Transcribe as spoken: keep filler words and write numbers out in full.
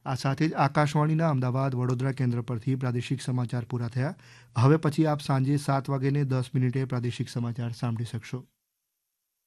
આ સાથે જ આકાશવાણીના અમદાવાદ વડોદરા કેન્દ્ર પરથી પ્રાદેશિક સમાચાર પૂરા થયા. હવે પછી આપ સાંજે સાત વાગ્યે દસ મિનિટે પ્રાદેશિક સમાચાર સાંભળી શકશો.